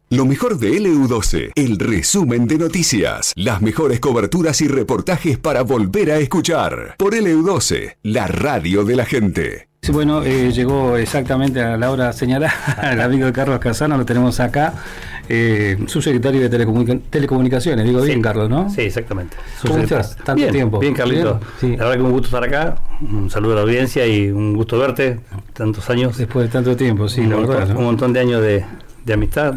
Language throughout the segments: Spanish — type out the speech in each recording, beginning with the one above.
Lo mejor de LU12, el resumen de noticias, las mejores coberturas y reportajes para volver a escuchar. Por LU12, la radio de la gente. Bueno, llegó exactamente a la hora señalada el amigo de Carlos Casano, lo tenemos acá, subsecretario de Telecomunicaciones, digo bien, Carlos, ¿no? Sí, exactamente. ¿Cómo estás? Tanto bien, tiempo. Bien, Carlito. Sí. La verdad que un gusto estar acá, un saludo a la audiencia y un gusto verte, tantos años. Después de tanto tiempo, sí, la verdad, ¿no? Un montón de años de amistad,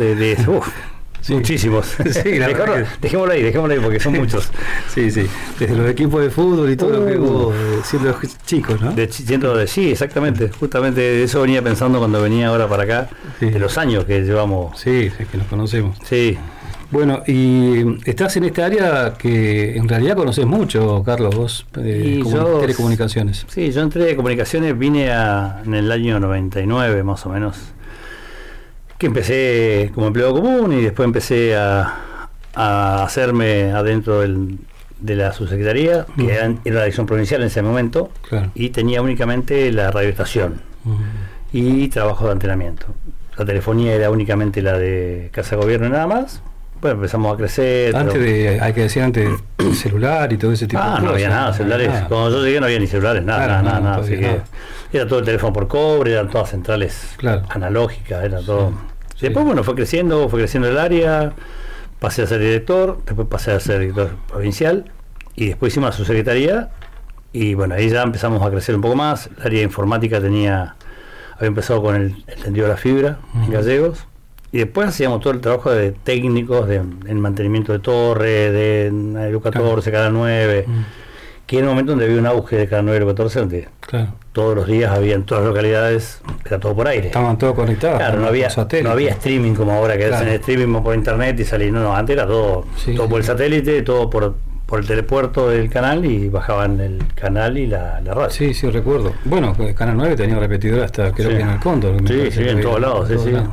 sí. Muchísimos. Sí, dejémoslo ahí porque son muchos. Sí, desde los equipos de fútbol y todo lo que hubo siendo chicos, ¿no? Sí, exactamente. Justamente de eso venía pensando cuando venía ahora para acá, de los años que llevamos. Sí, es que nos conocemos. Sí. Bueno, y estás en esta área que en realidad conoces mucho, Carlos, vos, telecomunicaciones. Sí, yo entré de comunicaciones, vine en el año 99 más o menos, que empecé como empleado común y después empecé a hacerme adentro de la subsecretaría, que era la dirección provincial en ese momento, claro. Y tenía únicamente la radioestación y trabajo de antenamiento. La telefonía era únicamente la de Casa Gobierno y nada más. Bueno, empezamos a crecer. Hay que decir antes, celular y todo ese tipo de cosas. No había nada, celulares. Nada. Cuando yo llegué no había ni celulares, nada. Así que era todo el teléfono por cobre, eran todas centrales analógicas, era todo. Sí. Después, bueno, fue creciendo el área, pasé a ser director, después pasé a ser director provincial y después hicimos la subsecretaría y bueno, ahí ya empezamos a crecer un poco más. El área de informática había empezado con el tendido de la fibra en Gallegos. Y después hacíamos todo el trabajo de técnicos, en mantenimiento de torre, de LU14, Canal 9, que era un momento donde había un auge de Canal 9 y LU14, donde todos los días había en todas las localidades, era todo por aire. Estaban todos conectados. Claro, no había streaming como ahora, que hacen streaming por internet y salís. No, antes era todo por el satélite, todo por el telepuerto del canal y bajaban el canal y la radio. Sí, recuerdo. Bueno, el Canal 9 tenía repetidor hasta creo que en el Cóndor. Sí, en todos lados,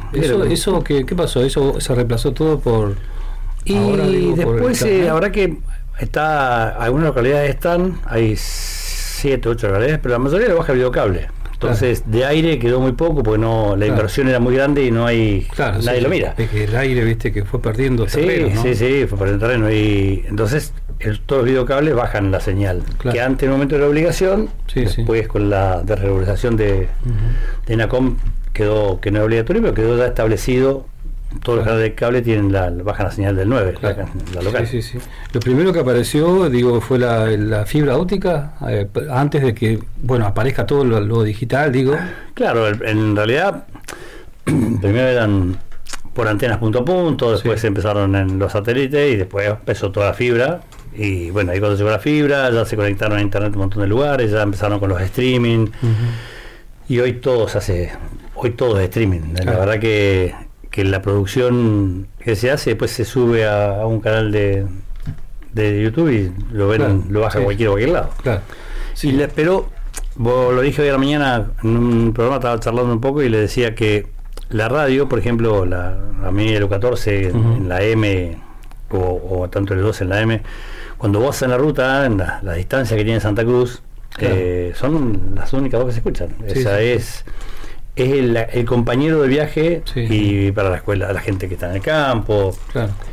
Eso ¿qué pasó? ¿Eso se reemplazó todo por...? Y ahora, después, la verdad que algunas localidades hay 7, 8 localidades, pero la mayoría lo baja el videocable. Entonces, de aire quedó muy poco porque la inversión era muy grande y no hay nadie lo mira. Es que el aire, viste, que fue perdiendo terreno, ¿no? Sí, fue perdiendo terreno y entonces todos los videocables bajan la señal. Que antes en un momento era obligación, después con la desregulación de ENACOM quedó que no era obligatorio, pero quedó ya establecido. Todos los canales de cable bajan la señal del 9, la local. Sí. Lo primero que apareció, fue la fibra óptica, antes de que, aparezca todo lo digital, Claro, en realidad, primero eran por antenas punto a punto, después empezaron en los satélites y después empezó toda la fibra. Y bueno, ahí cuando llegó la fibra, ya se conectaron a internet un montón de lugares, ya empezaron con los streaming. Y hoy todo es streaming. La verdad que la producción que se hace después se sube a un canal de YouTube y lo ven, lo baja cualquier lado. Pero lo dije hoy a la mañana en un programa, estaba charlando un poco y le decía que la radio, por ejemplo, a mí el LU14 en la M o tanto el LU12 en la M, cuando vos en la ruta, en la distancia que tiene Santa Cruz, son las únicas dos que se escuchan. Esa es el compañero de viaje y para la escuela, la gente que está en el campo.